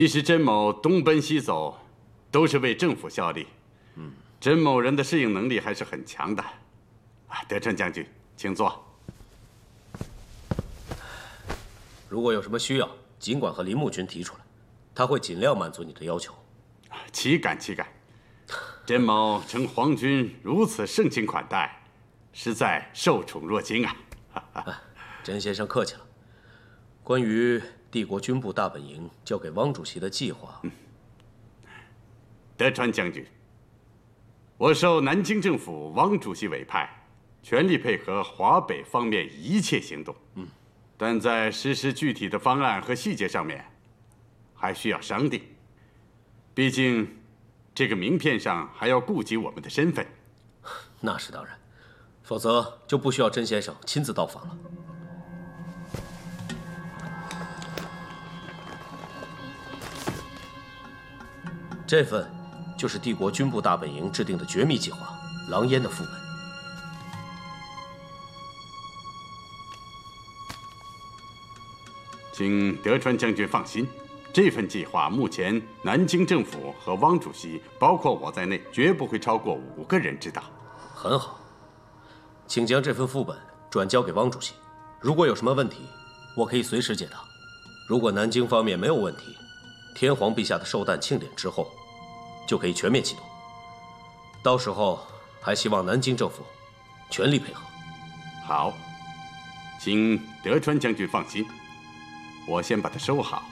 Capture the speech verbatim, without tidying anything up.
其实甄某东奔西走，都是为政府效力。嗯，甄某人的适应能力还是很强的。啊，德川将军，请坐。 如果有什么需要，尽管和林木君提出来，他会尽量满足你的要求。 岂敢岂敢！甄某承皇军如此盛情款待，实在受宠若惊啊！ 甄先生客气了。关于帝国军部大本营交给汪主席的计划，嗯、 德川将军，我受南京政府汪主席委派，全力配合华北方面一切行动。嗯，但在实施具体的方案和细节上面，还需要商定。毕竟，这个名片上还要顾及我们的身份。 那是当然，否则就不需要甄先生亲自到访了。这份就是帝国军部大本营制定的绝密计划——狼烟的副本。 请德川将军放心。这份计划目前南京政府和汪主席，包括我在内，绝不会超过五个人知道。 很好，请将这份副本转交给汪主席。如果有什么问题，我可以随时解答。如果南京方面没有问题，天皇陛下的寿诞庆典之后，就可以全面启动。到时候还希望南京政府全力配合。 好，请德川将军放心，我先把它收好。